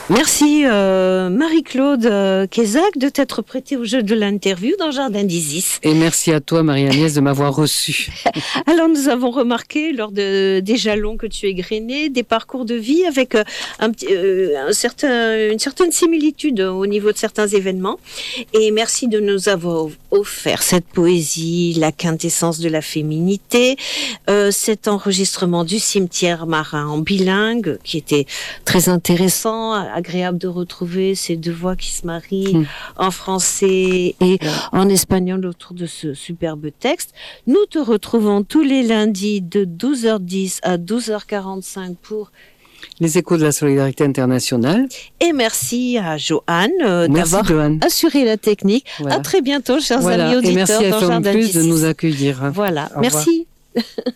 Merci Marie-Claude Kézac de t'être prêtée au jeu de l'interview dans Jardin d'Isis. Et merci à toi Marie-Agnès de m'avoir reçue. Alors nous avons remarqué lors des jalons que tu égrenais, des parcours de vie avec une certaine similitude au niveau de certains événements. Et merci de nous avoir offert cette poésie, la quintessence de la féminité, cet enregistrement du cimetière marin en bilingue qui était très intéressant, agréable de retrouver ces deux voix qui se marient en français et en espagnol autour de ce superbe texte. Nous te retrouvons tous les lundis de 12h10 à 12h45 pour les échos de la solidarité internationale. Et merci à Joanne d'avoir assuré la technique. Voilà. À très bientôt, chers amis auditeurs. Et merci à FM+ de nous accueillir. Voilà, merci.